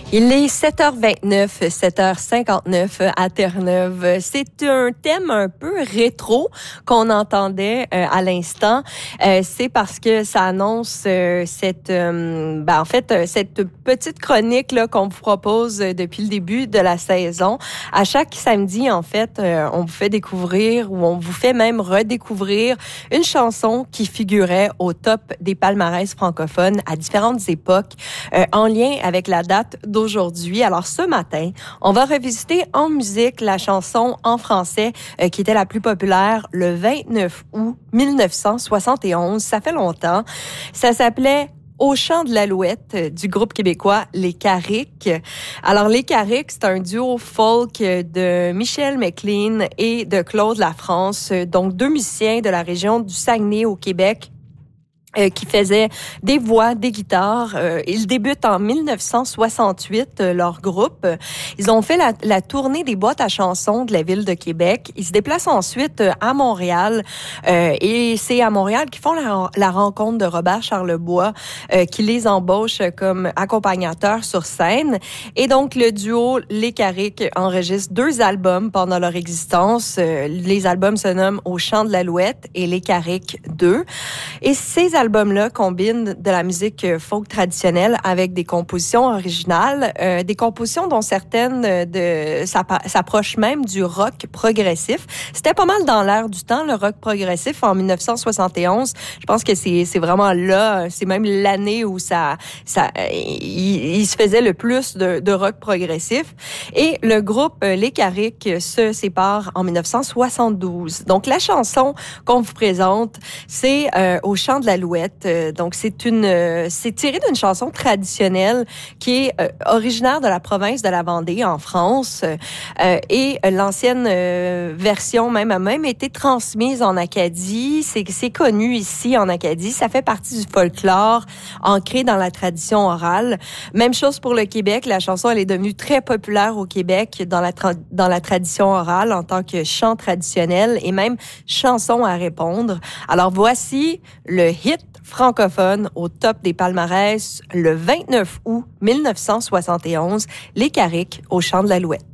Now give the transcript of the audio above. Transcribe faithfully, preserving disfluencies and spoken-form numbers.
Il est sept heures vingt-neuf, sept heures cinquante-neuf à Terre-Neuve. C'est un thème un peu rétro qu'on entendait euh, à l'instant. Euh, c'est parce que ça annonce euh, cette, euh, ben en fait, euh, cette petite chronique là qu'on vous propose depuis le début de la saison. À chaque samedi, en fait, euh, on vous fait découvrir ou on vous fait même redécouvrir une chanson qui figurait au top des palmarès francophones à différentes époques, euh, en lien avec la date d'aujourd'hui. Aujourd'hui. Alors, ce matin, on va revisiter en musique la chanson en français euh, qui était la plus populaire le vingt-neuf août mille neuf cent soixante et onze. Ça fait longtemps. Ça s'appelait Au chant de l'alouette du groupe québécois Les Carriques. Alors, Les Carriques, c'est un duo folk de Michel McLean et de Claude Lafrance, donc deux musiciens de la région du Saguenay au Québec. Euh, qui faisaient des voix, des guitares. Euh, ils débutent en mille neuf cent soixante-huit, euh, leur groupe. Ils ont fait la, la tournée des boîtes à chansons de la ville de Québec. Ils se déplacent ensuite euh, à Montréal. Euh, et c'est à Montréal qu'ils font la, la rencontre de Robert Charlebois, euh, qui les embauche comme accompagnateurs sur scène. Et donc, le duo Les Carriques enregistre deux albums pendant leur existence. Euh, les albums se nomment Au chant de l'alouette et Les Carriques deux. Et ces albums-là combinent de la musique folk traditionnelle avec des compositions originales, euh, des compositions dont certaines de s'approchent même du rock progressif. C'était pas mal dans l'air du temps, le rock progressif, en mille neuf cent soixante et onze. Je pense que c'est c'est vraiment là, c'est même l'année où ça ça il, il se faisait le plus de, de rock progressif. Et le groupe Les Carriques se sépare en mille neuf cent soixante-douze. Donc la chanson qu'on vous présente, c'est euh, Au chant de l'alouette. Donc, c'est une, c'est tiré d'une chanson traditionnelle qui est euh, originaire de la province de la Vendée, en France. Euh, et l'ancienne euh, version même a même été transmise en Acadie. C'est, c'est connu ici, en Acadie. Ça fait partie du folklore ancré dans la tradition orale. Même chose pour le Québec. La chanson, elle est devenue très populaire au Québec dans la, tra- dans la tradition orale en tant que chant traditionnel et même chanson à répondre. Alors, voici le hit francophone au top des palmarès le vingt-neuf août mille neuf cent soixante et onze, Les Carriques au chant de l'alouette.